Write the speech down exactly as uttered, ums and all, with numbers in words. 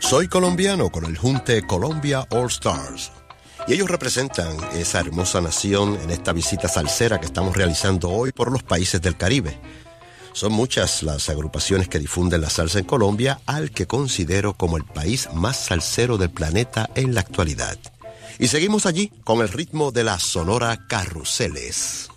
Soy colombiano con el junte Colombia All Stars. Y ellos representan esa hermosa nación en esta visita salsera que estamos realizando hoy por los países del Caribe. Son muchas las agrupaciones que difunden la salsa en Colombia, al que considero como el país más salsero del planeta en la actualidad. Y seguimos allí con el ritmo de la Sonora Carruseles.